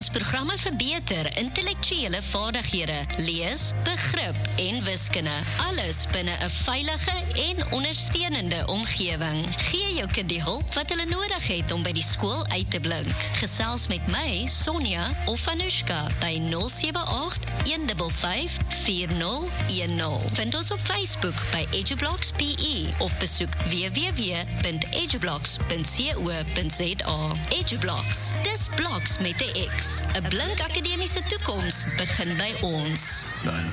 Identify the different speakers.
Speaker 1: Programme verbeter intellektuele vaardighede, lees, begrip en wiskunde. Alles binne 'n veilige en ondersteunende omgewing. Gee jou kind die hulp wat hulle nodig het om by die skool uit te blink. Gesels met my, Sonja of Anushka by 078 155 4010. Vind ons op Facebook by EduBlocks PE of besoek www.edublocks.co.za. EduBlocks, dis bloks met 'n X. 'n blink akademiese toekoms begin by ons.